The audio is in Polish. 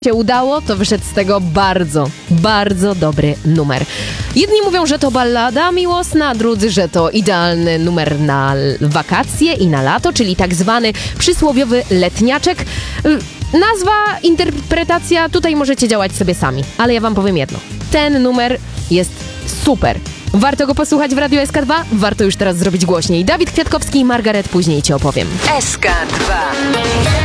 się udało, to wyszedł z tego bardzo, bardzo dobry numer. Jedni mówią, że to ballada miłosna, drudzy, że to idealny numer na wakacje i na lato, czyli tak zwany przysłowiowy letniaczek. Nazwa, interpretacja, tutaj możecie działać sobie sami, ale ja wam powiem jedno. Ten numer jest super. Warto go posłuchać w Radiu SK2, warto już teraz zrobić głośniej. Dawid Kwiatkowski i Margaret, później ci opowiem. SK2